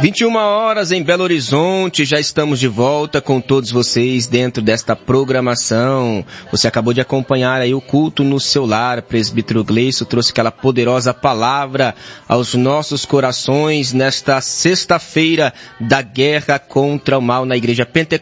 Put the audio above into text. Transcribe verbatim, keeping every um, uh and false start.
vinte e uma horas em Belo Horizonte, já estamos de volta com todos vocês dentro desta programação. Você acabou de acompanhar aí o culto no seu lar. Presbítero Gleison trouxe aquela poderosa palavra aos nossos corações nesta sexta-feira da guerra contra o mal na Igreja Pentecostal